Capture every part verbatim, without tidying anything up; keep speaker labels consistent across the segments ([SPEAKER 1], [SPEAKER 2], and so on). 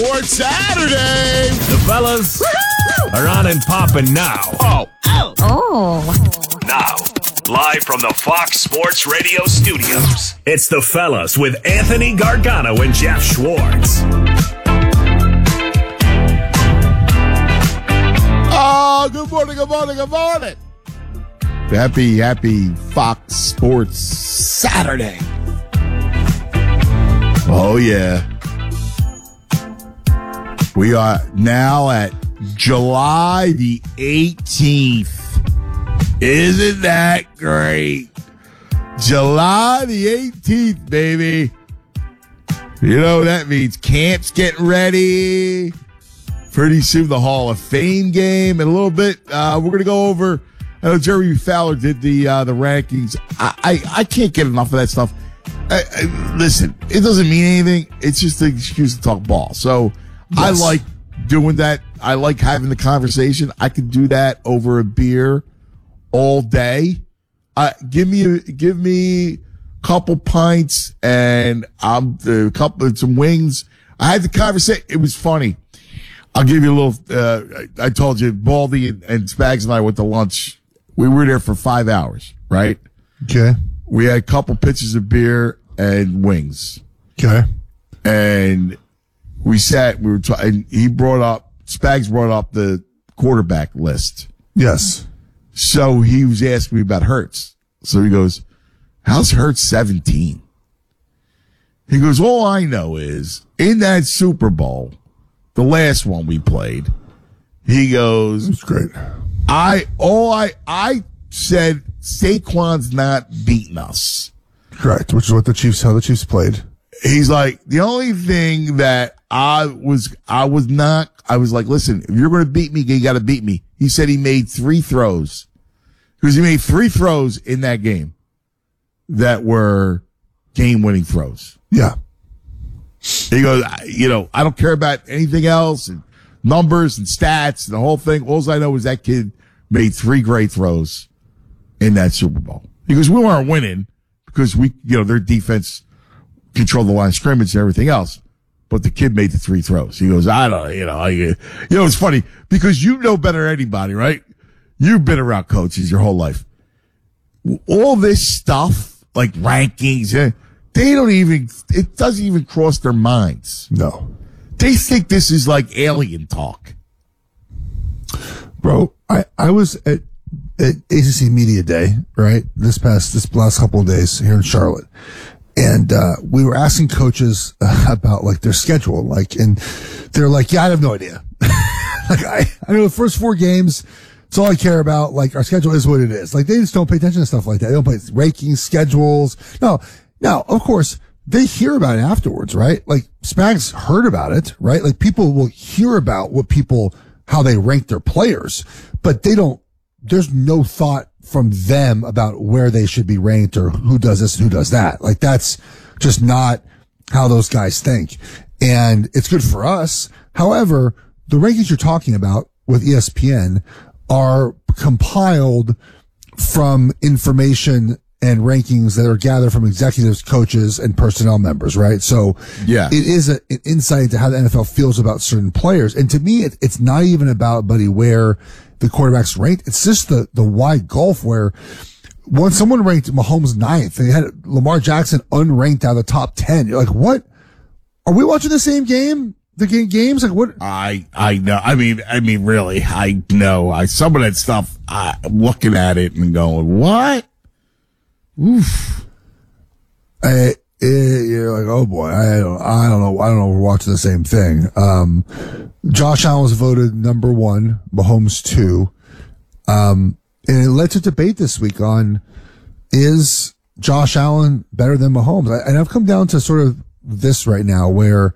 [SPEAKER 1] Sports Saturday.
[SPEAKER 2] The fellas Woo-hoo! Are on and popping now.
[SPEAKER 1] Oh.
[SPEAKER 3] Oh. Oh.
[SPEAKER 2] Now, live from the Fox Sports Radio studios, it's the fellas with Anthony Gargano and Jeff Schwartz.
[SPEAKER 1] Oh, good morning, good morning, good morning. Happy, happy Fox Sports Saturday. Oh, yeah. We are now at July the eighteenth. Isn't that great? July the eighteenth, baby. You know what that means? Camp's getting ready. Pretty soon the Hall of Fame game. In a little bit, uh, we're going to go over, I know Jeremy Fowler did the uh, the rankings. I, I, I can't get enough of that stuff. I, I, listen, it doesn't mean anything. It's just an excuse to talk ball. So yes. I like doing that. I like having the conversation. I could do that over a beer all day. Uh, give me a, give me a couple pints and um, a couple some wings. I had the conversation. It was funny. I'll give you a little. Uh, I told you, Baldy and, and Spags and I went to lunch. We were there for five hours, right?
[SPEAKER 4] Okay.
[SPEAKER 1] We had a couple pitchers of beer and wings.
[SPEAKER 4] Okay.
[SPEAKER 1] And we sat. We were. T- and he brought up. Spags brought up the quarterback list.
[SPEAKER 4] Yes.
[SPEAKER 1] So he was asking me about Hurts. So he goes, "How's Hurts seventeen?" He goes, "All I know is in that Super Bowl, the last one we played," he goes,
[SPEAKER 4] "That's great.
[SPEAKER 1] I all I I said Saquon's not beating us."
[SPEAKER 4] Correct, which is what the Chiefs how the Chiefs played.
[SPEAKER 1] He's like, the only thing that I was I was not I was like, listen, if you're going to beat me, you got to beat me. He said he made three throws because he made three throws in that game that were game-winning throws.
[SPEAKER 4] Yeah.
[SPEAKER 1] He goes, you know, I don't care about anything else and numbers and stats and the whole thing. All I know is that kid made three great throws in that Super Bowl. He goes, we weren't winning because we, you know, their defense controlled the line of scrimmage and everything else. But the kid made the three throws. He goes, I don't, you know, I, you know, it's funny because you know better than anybody, right? You've been around coaches your whole life. All this stuff, like rankings, they don't even, it doesn't even cross their minds.
[SPEAKER 4] No.
[SPEAKER 1] They think this is like alien talk.
[SPEAKER 4] Bro, I, I was at, at A C C Media Day, right? This past, this last couple of days here in Charlotte. And, uh, we were asking coaches uh, about like their schedule, like, and they're like, yeah, I have no idea. Like, I, I know the first four games, it's all I care about. Like, our schedule is what it is. Like, they just don't pay attention to stuff like that. They don't pay rankings, schedules. No. Now, of course, they hear about it afterwards, right? Like, Spags heard about it, right? Like, people will hear about what people, how they rank their players, but they don't, there's no thought from them about where they should be ranked or who does this and who does that. Like, that's just not how those guys think. And it's good for us. However, the rankings you're talking about with E S P N are compiled from information and rankings that are gathered from executives, coaches, and personnel members, right? So
[SPEAKER 1] yeah,
[SPEAKER 4] it is a, an insight into how the N F L feels about certain players. And to me, it, it's not even about, buddy, where the quarterback's ranked. It's just the, the wide gulf where when someone ranked Mahomes ninth, they had Lamar Jackson unranked out of the top ten. You're like, what? Are we watching the same game? The game games? Like what?
[SPEAKER 1] I, I know. I mean, I mean, really, I know. I, some of that stuff, I, I'm looking at it and going, what? Oof.
[SPEAKER 4] I, it, you're like, oh boy, I don't, I don't know, I don't know. We're watching the same thing. Um, Josh Allen was voted number one, Mahomes two. Um, and it led to debate this week on is Josh Allen better than Mahomes? I, and I've come down to sort of this right now where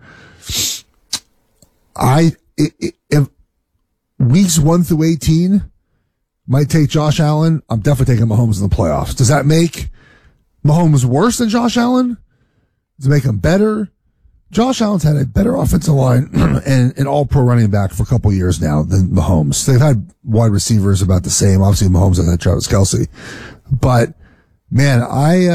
[SPEAKER 4] I, it, it, if weeks one through eighteen might take Josh Allen, I'm definitely taking Mahomes in the playoffs. Does that make Mahomes worse than Josh Allen? Does it make him better? Josh Allen's had a better offensive line and an all-pro running back for a couple of years now than Mahomes. They've had wide receivers about the same. Obviously, Mahomes has had Travis Kelce. But, man, I... Uh,